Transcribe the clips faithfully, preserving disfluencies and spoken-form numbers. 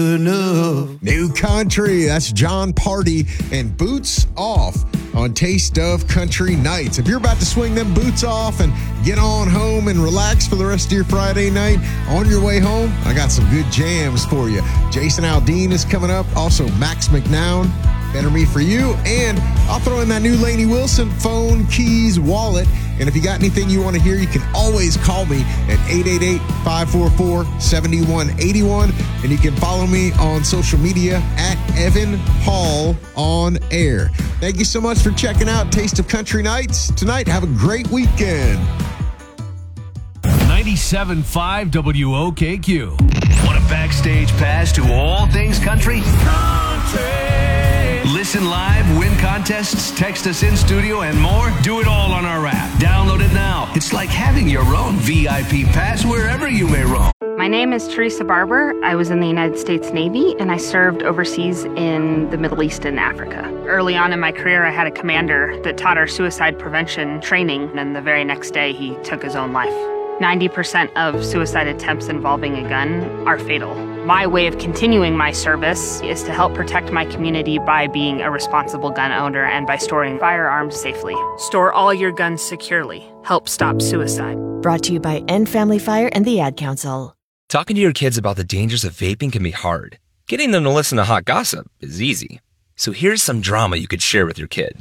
New Country, that's John Party and Boots Off on Taste of Country Nights. If you're about to swing them boots off and get on home and relax for the rest of your Friday night, on your way home, I got some good jams for you. Jason Aldean is coming up. Also, Max McNown, Better Me For You. And I'll throw in that new Lainey Wilson phone, keys, wallet. And if you got anything you want to hear, you can always call me at eight eight eight, five four four, seven one eight one. And you can follow me on social media at Evan Hall on air. Thank you so much for checking out Taste of Country Nights. Tonight, have a great weekend. ninety-seven point five W O K Q. Want a backstage pass to all things country? Country! Listen live, win contests, text us in studio, and more? Do it all on our app. Download it now. It's like having your own V I P pass wherever you may roam. My name is Teresa Barber. I was in the United States Navy, and I served overseas in the Middle East and Africa. Early on in my career, I had a commander that taught our suicide prevention training, and the very next day, he took his own life. ninety percent of suicide attempts involving a gun are fatal. My way of continuing my service is to help protect my community by being a responsible gun owner and by storing firearms safely. Store all your guns securely. Help stop suicide. Brought to you by End Family Fire and the Ad Council. Talking to your kids about the dangers of vaping can be hard. Getting them to listen to hot gossip is easy. So here's some drama you could share with your kid.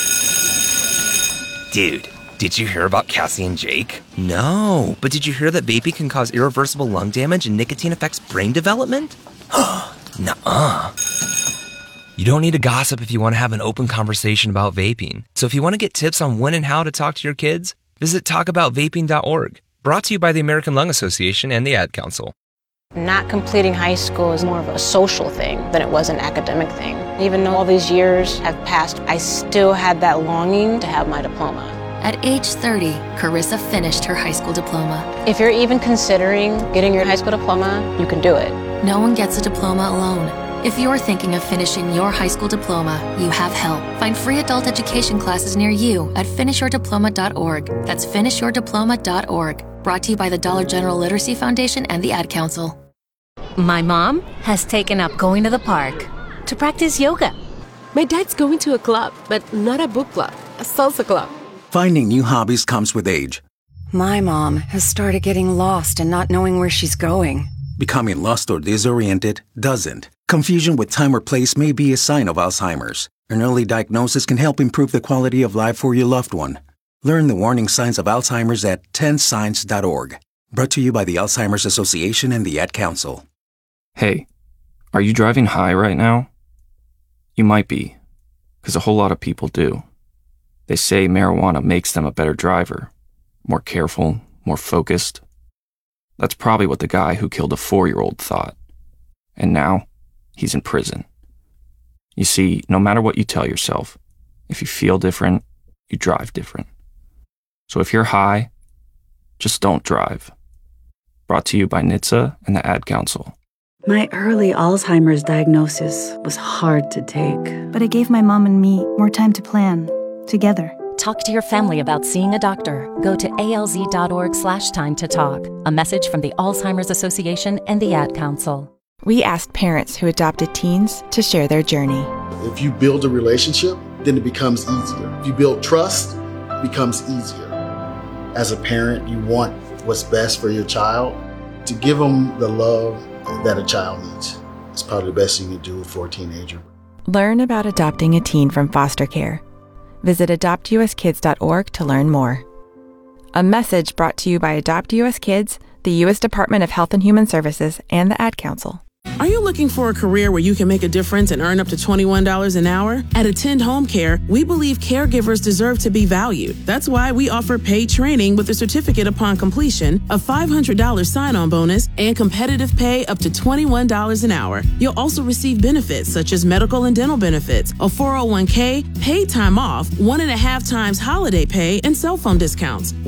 Dude, did you hear about Cassie and Jake? No, but did you hear that vaping can cause irreversible lung damage and nicotine affects brain development? Nuh-uh. You don't need to gossip if you want to have an open conversation about vaping. So if you want to get tips on when and how to talk to your kids, visit talk about vaping dot org. Brought to you by the American Lung Association and the Ad Council. Not completing high school is more of a social thing than it was an academic thing. Even though all these years have passed, I still had that longing to have my diploma. At age thirty, Carissa finished her high school diploma. If you're even considering getting your high school diploma, you can do it. No one gets a diploma alone. If you're thinking of finishing your high school diploma, you have help. Find free adult education classes near you at finish your diploma dot org. That's finish your diploma dot org. Brought to you by the Dollar General Literacy Foundation and the Ad Council. My mom has taken up going to the park to practice yoga. My dad's going to a club, but not a book club, a salsa club. Finding new hobbies comes with age. My mom has started getting lost and not knowing where she's going. Becoming lost or disoriented doesn't. Confusion with time or place may be a sign of Alzheimer's. An early diagnosis can help improve the quality of life for your loved one. Learn the warning signs of Alzheimer's at ten signs dot org. Brought to you by the Alzheimer's Association and the Ad Council. Hey, are you driving high right now? You might be, because a whole lot of people do. They say marijuana makes them a better driver, more careful, more focused. That's probably what the guy who killed a four-year-old thought. And now, he's in prison. You see, no matter what you tell yourself, if you feel different, you drive different. So if you're high, just don't drive. Brought to you by N H T S A and the Ad Council. My early Alzheimer's diagnosis was hard to take. But it gave my mom and me more time to plan, together. Talk to your family about seeing a doctor. Go to A L Z dot org slash time to talk. A message from the Alzheimer's Association and the Ad Council. We asked parents who adopted teens to share their journey. If you build a relationship, then it becomes easier. If you build trust, it becomes easier. As a parent, you want what's best for your child. To give them the love that a child needs. It's probably the best you can do for a teenager. Learn about adopting a teen from foster care. Visit adopt U S kids dot org to learn more. A message brought to you by Adopt U S Kids, the U S Department of Health and Human Services, and the Ad Council. Are you looking for a career where you can make a difference and earn up to twenty-one dollars an hour? At Attend Home Care, we believe caregivers deserve to be valued. That's why we offer paid training with a certificate upon completion, a five hundred dollars sign-on bonus, and competitive pay up to twenty-one dollars an hour. You'll also receive benefits such as medical and dental benefits, a four oh one k, paid time off, one and a half times holiday pay, and cell phone discounts.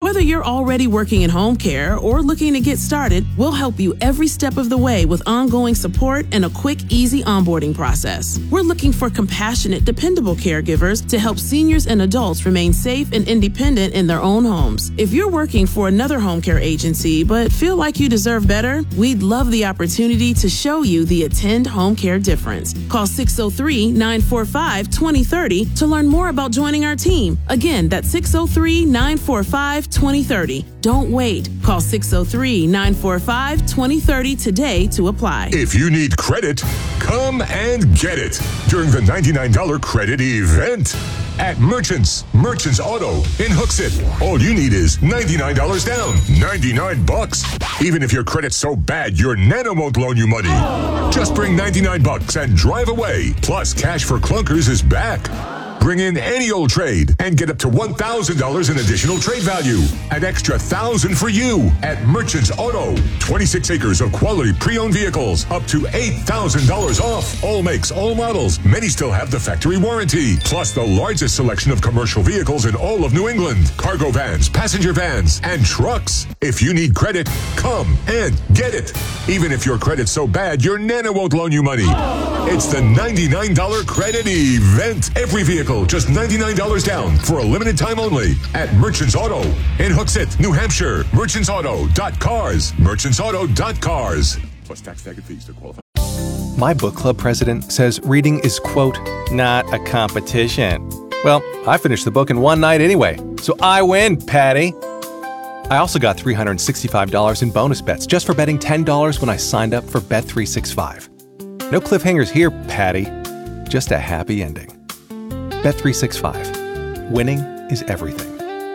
Whether you're already working in home care or looking to get started, we'll help you every step of the way with ongoing support and a quick, easy onboarding process. We're looking for compassionate, dependable caregivers to help seniors and adults remain safe and independent in their own homes. If you're working for another home care agency but feel like you deserve better, we'd love the opportunity to show you the Attend Home Care difference. Call six oh three, nine four five, two oh three oh to learn more about joining our team. Again, that's six oh three, nine four five, two oh three oh. Don't wait. Call six oh three, nine four five, two oh three oh today to apply. If you need credit, come and get it during the ninety-nine dollars credit event at Merchants. Merchants Auto in Hooksett. All you need is ninety-nine dollars down. ninety-nine bucks. Even if your credit's so bad, your nana won't loan you money. Just bring ninety-nine bucks and drive away. Plus, Cash for Clunkers is back. Bring in any old trade and get up to one thousand dollars in additional trade value. An extra one thousand dollars for you at Merchants Auto. twenty-six acres of quality pre-owned vehicles. Up to eight thousand dollars off. All makes, all models. Many still have the factory warranty. Plus the largest selection of commercial vehicles in all of New England. Cargo vans, passenger vans, and trucks. If you need credit, come and get it. Even if your credit's so bad, your nana won't loan you money. It's the ninety-nine dollars credit event. Every vehicle just ninety-nine dollars down for a limited time only at Merchants Auto in Hooksett, New Hampshire. merchants auto dot cars. merchants auto dot cars. Plus tax, tag, and fees to qualify. My book club president says reading is, quote, not a competition. Well, I finished the book in one night anyway, so I win, Patty. I also got three hundred sixty-five dollars in bonus bets just for betting ten dollars when I signed up for Bet three sixty-five. No cliffhangers here, Patty. Just a happy ending. Bet three sixty-five. Winning is everything.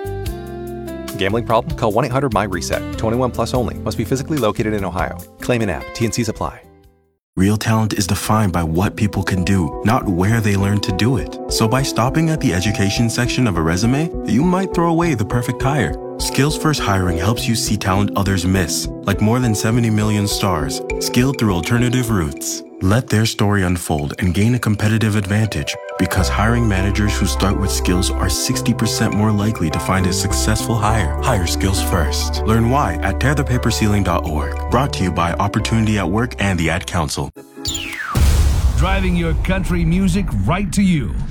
Gambling problem? Call one eight hundred my reset. twenty-one plus only. Must be physically located in Ohio. Claim in app. T N Cs apply. Real talent is defined by what people can do, not where they learn to do it. So by stopping at the education section of a resume, you might throw away the perfect hire. Skills First Hiring helps you see talent others miss, like more than seventy million stars, skilled through alternative routes. Let their story unfold and gain a competitive advantage, because hiring managers who start with skills are sixty percent more likely to find a successful hire. Hire skills first. Learn why at tear the paper ceiling dot org. Brought to you by Opportunity at Work and the Ad Council. Driving your country music right to you.